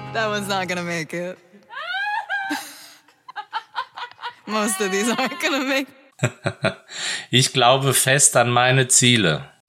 That one's not gonna make it. Most of these aren't gonna make it. Ich glaube fest an meine Ziele.